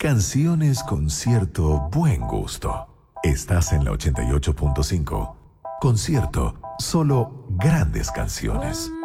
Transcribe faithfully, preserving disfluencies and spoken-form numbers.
Canciones con cierto buen gusto. Estás en la ochenta y ocho punto cinco. Concierto, solo grandes canciones.